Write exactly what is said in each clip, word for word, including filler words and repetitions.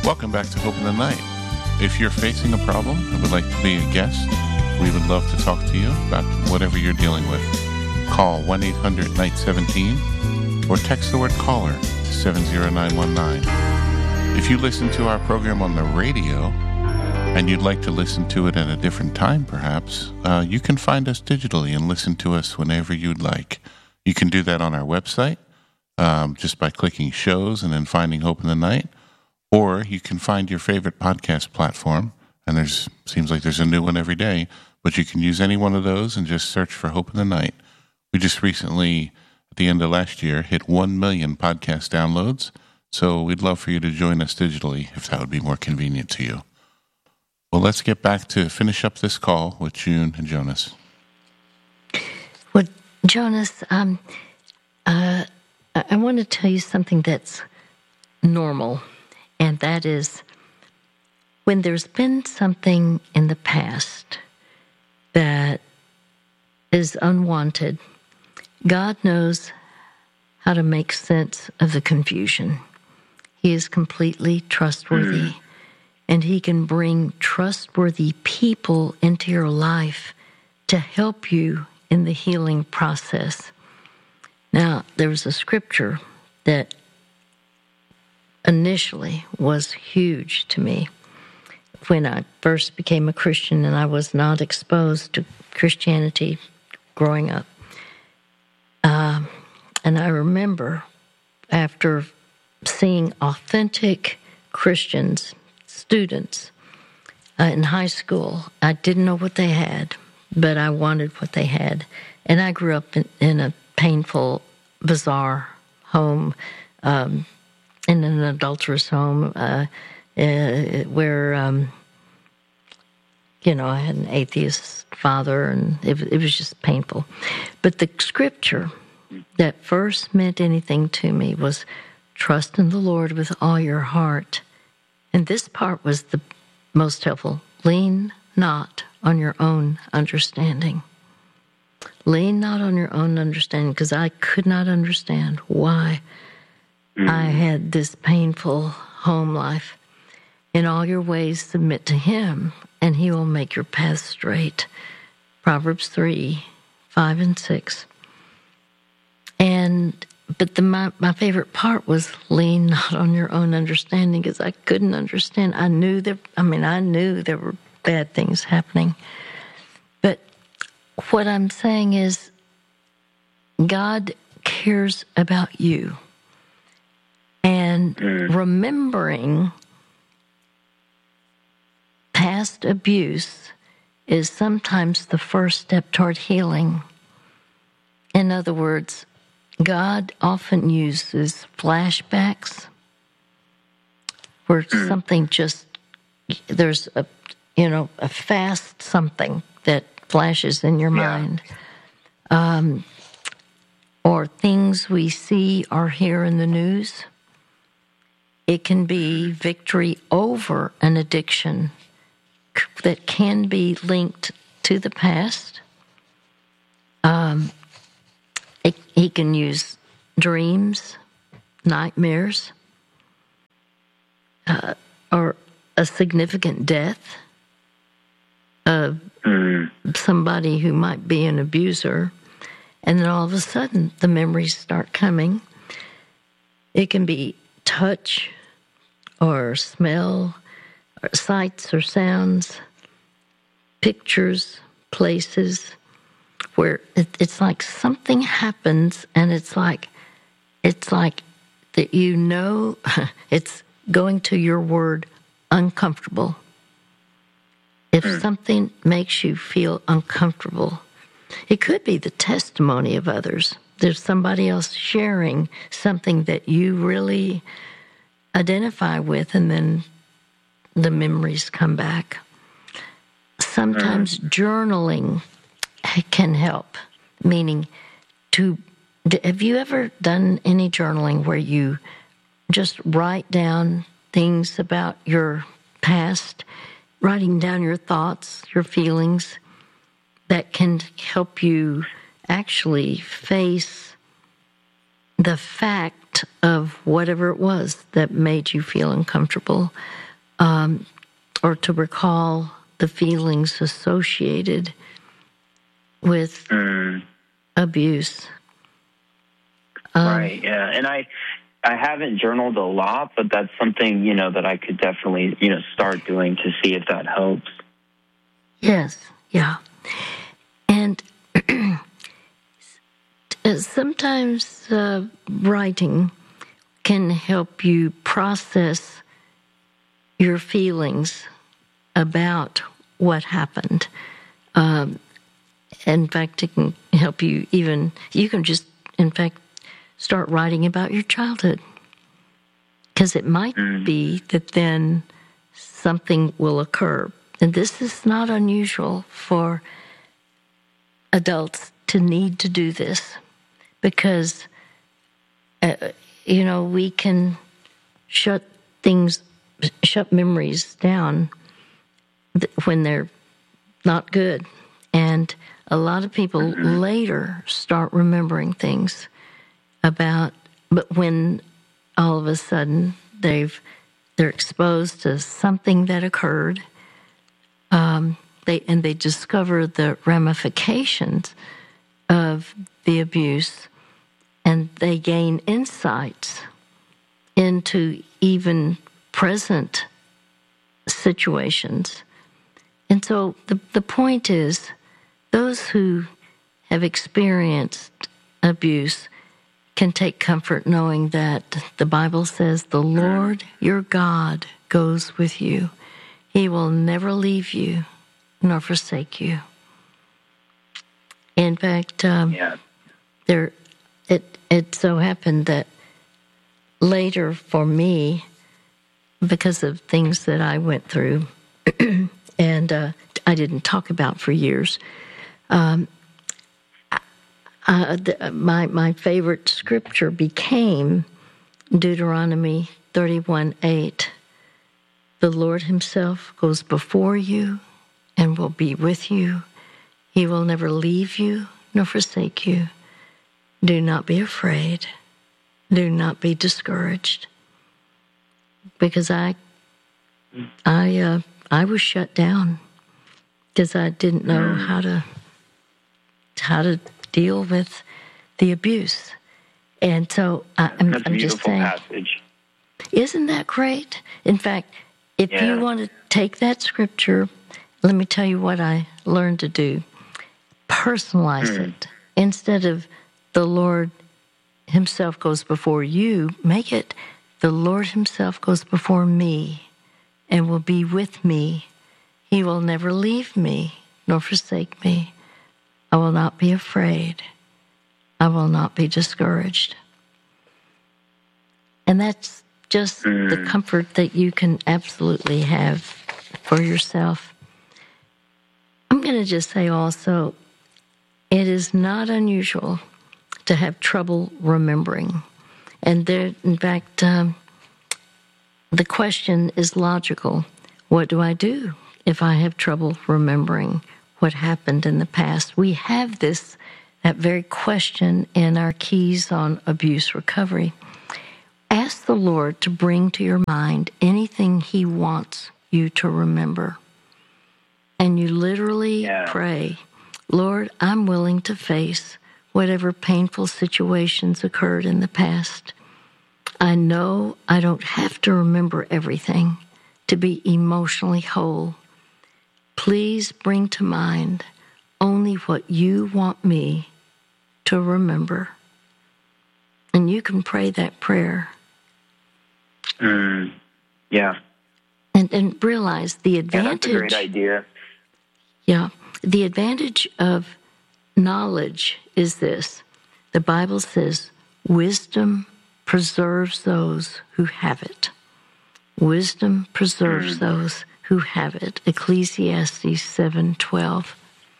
Welcome back to Hope in the Night. If you're facing a problem and would like to be a guest, we would love to talk to you about whatever you're dealing with. Call one eight hundred night seventeen or text the word caller to seven zero nine one nine. If you listen to our program on the radio and you'd like to listen to it at a different time, perhaps, uh, you can find us digitally and listen to us whenever you'd like. You can do that on our website um, just by clicking shows and then finding Hope in the Night. Or you can find your favorite podcast platform, and there's seems like there's a new one every day, but you can use any one of those and just search for Hope in the Night. We just recently, at the end of last year, hit one million podcast downloads, so we'd love for you to join us digitally if that would be more convenient to you. Well, let's get back to finish up this call with June and Jonas. Well, Jonas, um, uh, I want to tell you something that's normal. And that is, when there's been something in the past that is unwanted, God knows how to make sense of the confusion. He is completely trustworthy, mm. and He can bring trustworthy people into your life to help you in the healing process. Now, there was a scripture that initially was huge to me when I first became a Christian and I was not exposed to Christianity growing up. Um, and I remember after seeing authentic Christians, students uh, in high school, I didn't know what they had, but I wanted what they had. And I grew up in, in a painful, bizarre home, um, in an adulterous home, uh, uh, where, um, you know, I had an atheist father, and it, it was just painful. But the scripture that first meant anything to me was, trust in the Lord with all your heart. And this part was the most helpful. Lean not on your own understanding. Lean not on your own understanding, because I could not understand why I had this painful home life. In all your ways, submit to Him, and He will make your path straight. Proverbs three, five, and six. And, but the, my, my favorite part was lean not on your own understanding, because I couldn't understand. I knew that, I mean, I knew there were bad things happening. But what I'm saying is, God cares about you. And remembering past abuse is sometimes the first step toward healing. In other words, God often uses flashbacks where something just, there's a, you know, a fast something that flashes in your yeah. mind. Um, or things we see or hear in the news. It can be victory over an addiction that can be linked to the past. Um, it, he can use dreams, nightmares, uh, or a significant death of mm. somebody who might be an abuser. And then all of a sudden, the memories start coming. It can be touch, or smell, or sights or sounds, pictures, places, where it, it's like something happens, and it's like, it's like that you know, it's going to your word, uncomfortable. If mm. something makes you feel uncomfortable, it could be the testimony of others. There's somebody else sharing something that you really identify with, and then the memories come back. Sometimes mm. journaling can help, meaning to, have you ever done any journaling where you just write down things about your past, writing down your thoughts, your feelings, that can help you actually face the fact act of whatever it was that made you feel uncomfortable, um, or to recall the feelings associated with mm. abuse. Um, right, yeah. And I I haven't journaled a lot, but that's something, you know, that I could definitely, you know, start doing to see if that helps. Yes, yeah. And sometimes uh, writing can help you process your feelings about what happened. Um, in fact, it can help you even, you can just, in fact, start writing about your childhood. Because it might mm. be that then something will occur. And this is not unusual for adults to need to do this. Because, uh, you know, we can shut things, shut memories down when they're not good. And a lot of people mm-hmm. later start remembering things about, but when all of a sudden they've, they're exposed to something that occurred, um, they and they discover the ramifications of the abuse, and they gain insights into even present situations. And so the, the point is, those who have experienced abuse can take comfort knowing that the Bible says the Lord your God goes with you. He will never leave you nor forsake you. In fact, um, yeah. there it it so happened that later for me, because of things that I went through and uh, I didn't talk about for years, um, uh, the, my my favorite scripture became Deuteronomy thirty-one eight. The Lord himself goes before you and will be with you. He will never leave you nor forsake you. Do not be afraid. Do not be discouraged. Because I, I, uh, I was shut down because I didn't know how to, how to deal with the abuse, and so I, I'm, That's a I'm just beautiful saying. Passage. Isn't that great? In fact, if yeah. you want to take that scripture, let me tell you what I learned to do. Personalize mm. it. Instead of the Lord himself goes before you, make it the Lord himself goes before me and will be with me. He will never leave me nor forsake me. I will not be afraid. I will not be discouraged. And that's just mm. the comfort that you can absolutely have for yourself. I'm going to just say also, it is not unusual to have trouble remembering. And there, in fact, um, the question is logical. What do I do if I have trouble remembering what happened in the past? We have this, that very question in our keys on abuse recovery. Ask the Lord to bring to your mind anything he wants you to remember. And you literally yeah. pray, Lord, I'm willing to face whatever painful situations occurred in the past. I know I don't have to remember everything to be emotionally whole. Please bring to mind only what you want me to remember. And you can pray that prayer. Mm, yeah. And and realize the advantage. Yeah, that's a great idea. Yeah. The advantage of knowledge is this. The Bible says, wisdom preserves those who have it. Wisdom preserves mm. those who have it. Ecclesiastes seven twelve.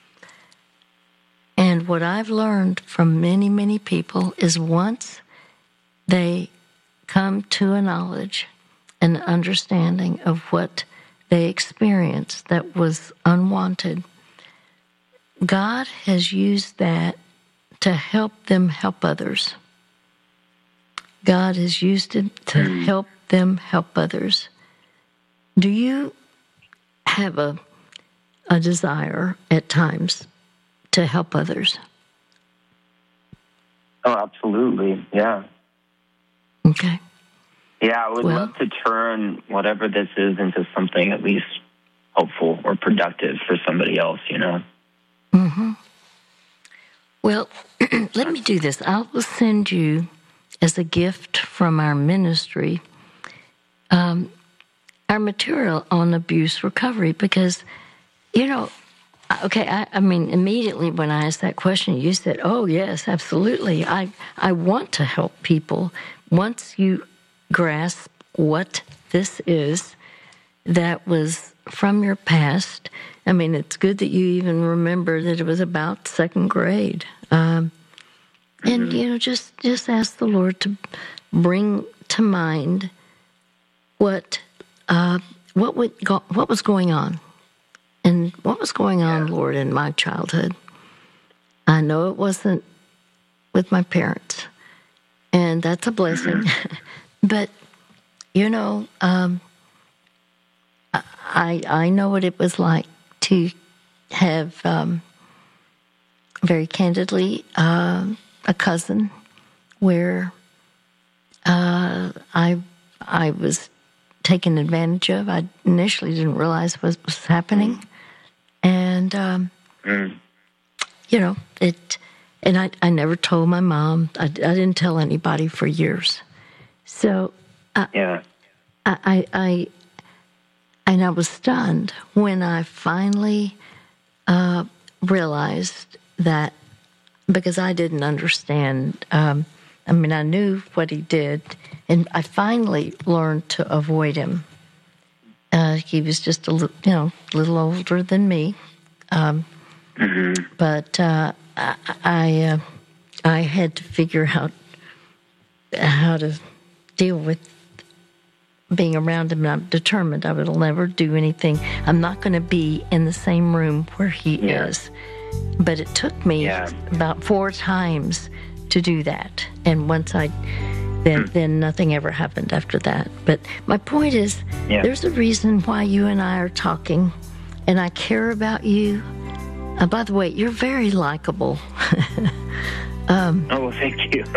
And what I've learned from many, many people is once they come to a knowledge, an understanding of what they experienced that was unwanted, God has used that to help them help others. God has used it to help them help others. Do you have a a desire at times to help others? Oh, absolutely. Yeah. Okay. Yeah, I would Well, love to turn whatever this is into something at least hopeful or productive for somebody else, you know? Mm-hmm. Well, let me do this. I will send you, as a gift from our ministry, um, our material on abuse recovery, because, you know, okay, I, I mean, immediately when I asked that question, you said, oh, yes, absolutely. I, I want to help people. Once you grasp what this is that was from your past, I mean, it's good that you even remember that it was about second grade. Um, and, you know, just, just ask the Lord to bring to mind what uh, what would go, what was going on. And what was going on, Lord, in my childhood? I know it wasn't with my parents, and that's a blessing. But, you know, um, I I know what it was like to have, um, very candidly, uh, a cousin where uh, I I was taken advantage of. I initially didn't realize what was happening. And, um, mm. you know, it, and I, I never told my mom. I, I didn't tell anybody for years. So, I, yeah. I, I, I, and I was stunned when I finally uh, realized that, because I didn't understand. Um, I mean, I knew what he did, and I finally learned to avoid him. Uh, he was just a little, you know, a little older than me, um, mm-hmm. but uh, I I, uh, I had to figure out how to deal with being around him. And I'm determined I will never do anything. I'm not going to be in the same room where he yeah. is. But it took me yeah. about four times to do that, and once I. Then, then nothing ever happened after that. But my point is, yeah. there's a reason why you and I are talking, and I care about you. Uh, by the way, you're very likable. um, oh, well, thank you.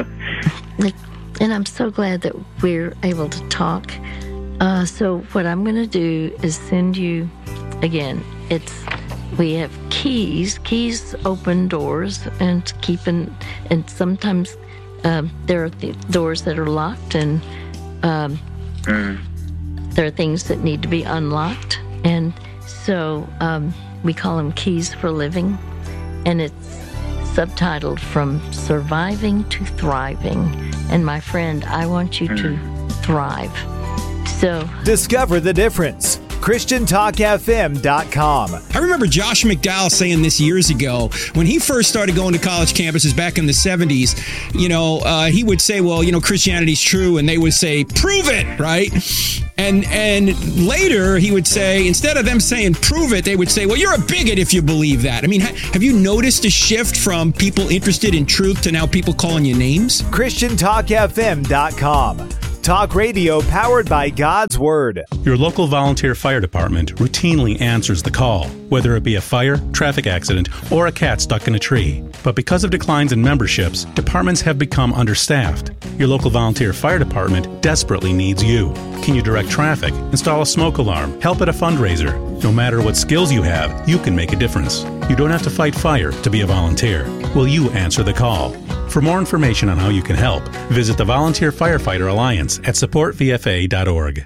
And I'm so glad that we're able to talk. Uh, so what I'm going to do is send you, again, it's we have keys. Keys open doors and keeping, and sometimes... Um, there are th- doors that are locked, and um, mm. there are things that need to be unlocked. And so um, we call them Keys for Living, and it's subtitled From Surviving to Thriving. And my friend, I want you mm. to thrive. So discover the difference. Christian Talk F M dot com. I remember Josh McDowell saying this years ago when he first started going to college campuses back in the seventies. You know, uh, he would say, well, you know, Christianity's true. And they would say, prove it, right? And and later he would say, instead of them saying prove it, they would say, well, you're a bigot if you believe that. I mean, ha- have you noticed a shift from people interested in truth to now people calling you names? Christian Talk F M dot com. Talk radio powered by God's Word. Your local volunteer fire department routinely answers the call, whether it be a fire, traffic accident, or a cat stuck in a tree. But because of declines in memberships, departments have become understaffed. Your local volunteer fire department desperately needs you. Can you direct traffic, install a smoke alarm, help at a fundraiser? No matter what skills you have, you can make a difference. You don't have to fight fire to be a volunteer. Will you answer the call? For more information on how you can help, visit the Volunteer Firefighter Alliance at support v f a dot org.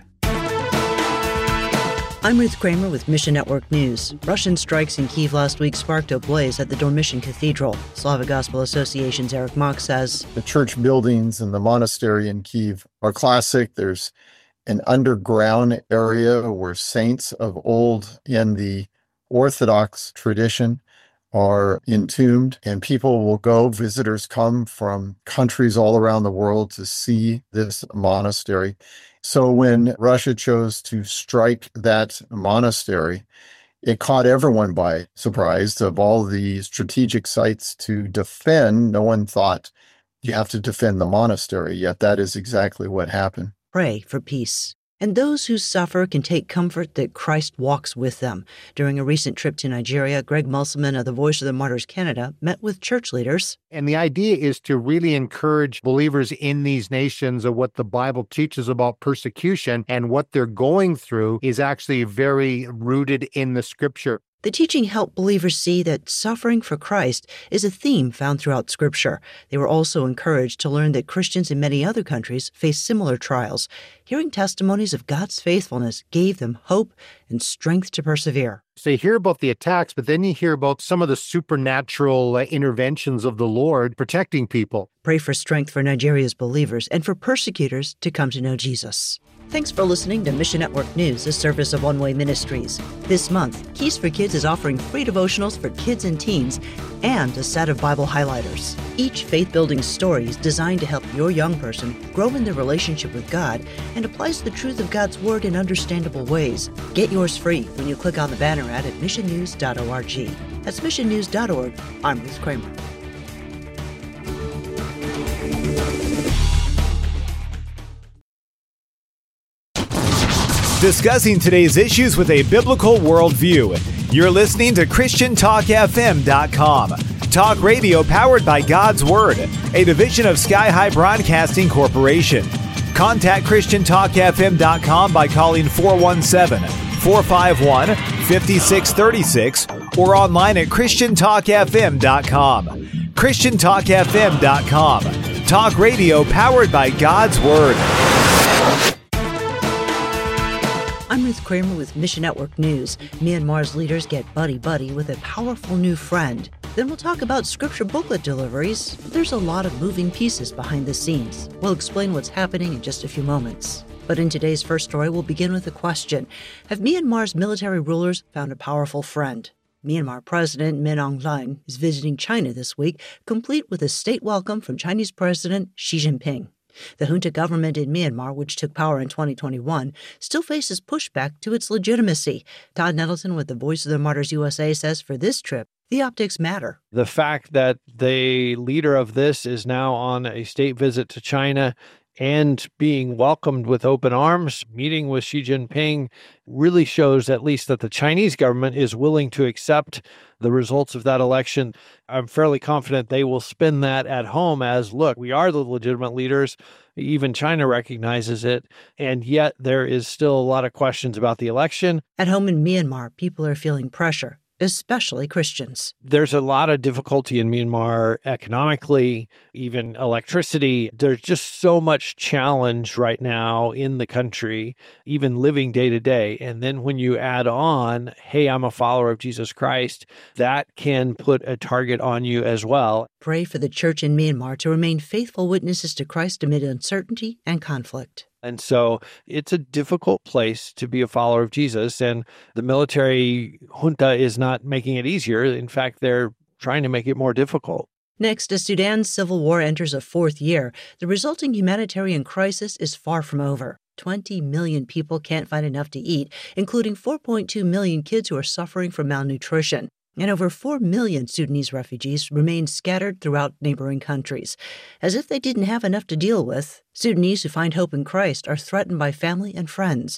I'm Ruth Kramer with Mission Network News. Russian strikes in Kyiv last week sparked a blaze at the Dormition Cathedral. Slavic Gospel Association's Eric Mock says, the church buildings and the monastery in Kyiv are classic. There's an underground area where saints of old in the Orthodox tradition are entombed, and people will go, visitors come from countries all around the world to see this monastery. So when Russia chose to strike that monastery, it caught everyone by surprise. Of all the strategic sites to defend, no one thought you have to defend the monastery, yet that is exactly what happened. Pray for peace. And those who suffer can take comfort that Christ walks with them. During a recent trip to Nigeria, Greg Musselman of the Voice of the Martyrs Canada met with church leaders. And the idea is to really encourage believers in these nations of what the Bible teaches about persecution, and what they're going through is actually very rooted in the Scripture. The teaching helped believers see that suffering for Christ is a theme found throughout Scripture. They were also encouraged to learn that Christians in many other countries face similar trials. Hearing testimonies of God's faithfulness gave them hope and strength to persevere. So you hear about the attacks, but then you hear about some of the supernatural uh, interventions of the Lord protecting people. Pray for strength for Nigeria's believers and for persecutors to come to know Jesus. Thanks for listening to Mission Network News, a service of One Way Ministries. This month, Keys for Kids is offering free devotionals for kids and teens and a set of Bible highlighters. Each faith-building story is designed to help your young person grow in their relationship with God and applies the truth of God's Word in understandable ways. Get yours free when you click on the banner ad at mission news dot org. That's mission news dot org. I'm Ruth Kramer. Discussing today's issues with a biblical worldview. You're listening to Christian Talk F M dot com. Talk radio powered by God's Word, a division of Sky High Broadcasting Corporation. Contact Christian Talk F M dot com by calling four one seven, four five one, five six three six or online at Christian Talk F M dot com. Christian Talk F M dot com. Talk radio powered by God's Word. I'm Ruth Kramer with Mission Network News. Myanmar's leaders get buddy-buddy with a powerful new friend. Then we'll talk about scripture booklet deliveries. There's a lot of moving pieces behind the scenes. We'll explain what's happening in just a few moments. But in today's first story, we'll begin with a question. Have Myanmar's military rulers found a powerful friend? Myanmar President Min Aung Hlaing is visiting China this week, complete with a state welcome from Chinese President Xi Jinping. The junta government in Myanmar, which took power in twenty twenty-one, still faces pushback to its legitimacy. Todd Nettleton with the Voice of the Martyrs U S A says for this trip, the optics matter. The fact that the leader of this is now on a state visit to China and being welcomed with open arms, meeting with Xi Jinping, really shows at least that the Chinese government is willing to accept the results of that election. I'm fairly confident they will spin that at home as, look, we are the legitimate leaders. Even China recognizes it. And yet there is still a lot of questions about the election. At home in Myanmar, people are feeling pressure, especially Christians. There's a lot of difficulty in Myanmar economically, even electricity. There's just so much challenge right now in the country, even living day to day. And then when you add on, hey, I'm a follower of Jesus Christ, that can put a target on you as well. Pray for the church in Myanmar to remain faithful witnesses to Christ amid uncertainty and conflict. And so it's a difficult place to be a follower of Jesus, and the military junta is not making it easier. In fact, they're trying to make it more difficult. Next, as Sudan's civil war enters a fourth year, the resulting humanitarian crisis is far from over. twenty million people can't find enough to eat, including four point two million kids who are suffering from malnutrition. And over four million Sudanese refugees remain scattered throughout neighboring countries. As if they didn't have enough to deal with, Sudanese who find hope in Christ are threatened by family and friends.